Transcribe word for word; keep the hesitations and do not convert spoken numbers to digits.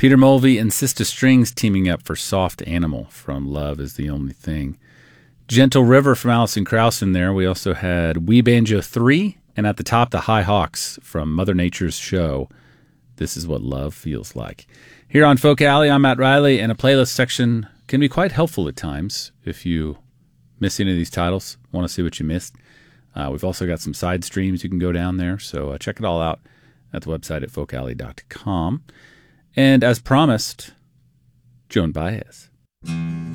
Peter Mulvey and Sister Strings teaming up for Soft Animal from Love Is the Only Thing. Gentle River from Alison Krauss in there. We also had Wee Banjo three, and at the top, the High Hawks from Mother Nature's Show. This is what love feels like. Here on Folk Alley, I'm Matt Riley, and a playlist section can be quite helpful at times if you miss any of these titles, want to see what you missed. Uh, we've also got some side streams you can go down there, so uh, check it all out at the website at folk alley dot com. And as promised, Joan Baez.